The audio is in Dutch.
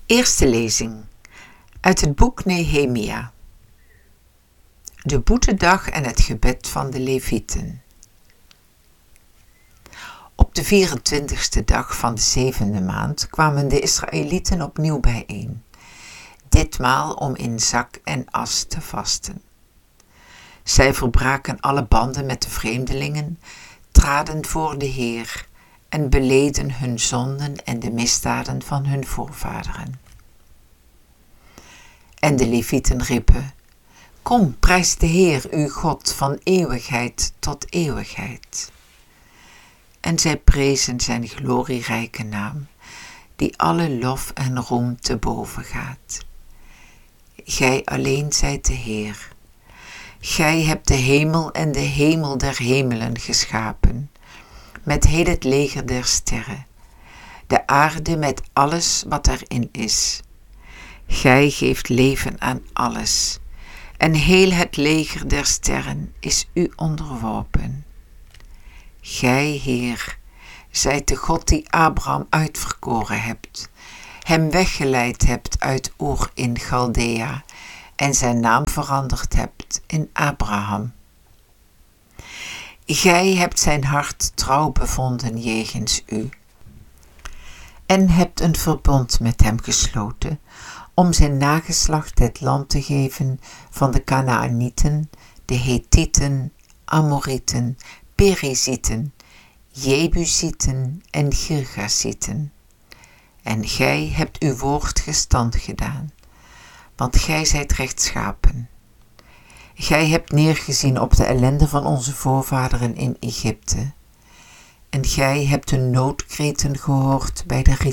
Eerste lezing uit het boek Nehemia. De boetedag en het gebed van de Levieten. Op de 24e dag van de 7e maand kwamen de Israëlieten opnieuw bijeen, ditmaal om in zak en as te vasten. Zij verbraken alle banden met de vreemdelingen, traden voor de Heer en beleden hun zonden en de misdaden van hun voorvaderen. En de Levieten riepen: Kom, prijs de Heer, uw God, van eeuwigheid tot eeuwigheid. En zij prezen zijn glorierijke naam, die alle lof en roem te boven gaat. Gij alleen zijt de Heer. Gij hebt de hemel en de hemel der hemelen geschapen, met heel het leger der sterren, de aarde met alles wat erin is. Gij geeft leven aan alles, en heel het leger der sterren is u onderworpen. Gij, Heer, zijt de God die Abraham uitverkoren hebt, hem weggeleid hebt uit Ur in Chaldea en zijn naam veranderd hebt in Abraham. Gij hebt zijn hart trouw bevonden jegens u en hebt een verbond met hem gesloten om zijn nageslacht het land te geven van de Kanaanieten, de Hethieten, Amorieten, Perizieten, Jebusieten en Girgasieten. En gij hebt uw woord gestand gedaan, want gij zijt rechtschapen. Gij hebt neergezien op de ellende van onze voorvaderen in Egypte, en gij hebt hun noodkreten gehoord bij de